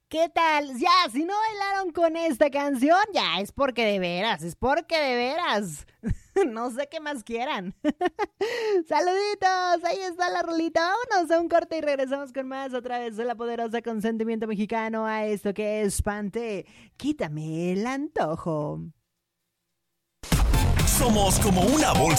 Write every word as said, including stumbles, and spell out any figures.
¿Qué tal? Ya, si no bailaron con esta canción, ya es porque de veras, es porque de veras. No sé qué más quieran. Saluditos, ahí está la rolita. Vámonos a un corte y regresamos con más otra vez de la poderosa Consentimiento Mexicano a esto que es Pante. Quítame el antojo. Somos como una bolsa